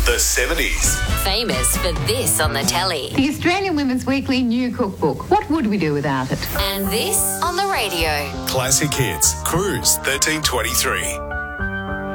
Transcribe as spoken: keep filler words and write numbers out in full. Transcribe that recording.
The seventies. Famous for this on the telly. The Australian Women's Weekly new cookbook. What would we do without it? And this on the radio. Classic Hits. Cruise thirteen twenty-three.